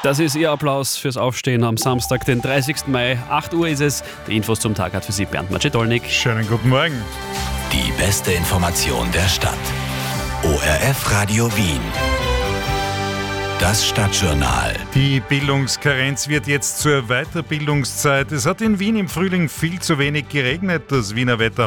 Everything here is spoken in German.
Das ist Ihr Applaus fürs Aufstehen am Samstag, den 30. Mai. 8 Uhr ist es. Die Infos zum Tag hat für Sie Bernd Macedolnik. Schönen guten Morgen. Die beste Information der Stadt. ORF Radio Wien. Das Stadtjournal. Die Bildungskarenz wird jetzt zur Weiterbildungszeit. Es hat in Wien im Frühling viel zu wenig geregnet. Das Wiener Wetter